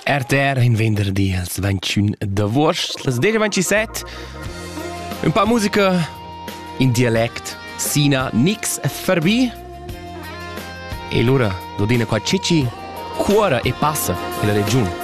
RTR in venerdì als 21 d'agost, las 10:27. Un pa musica in dialect, sina nix ferbi. E l'ora, dodina qua cici, cuora e passa in la regione.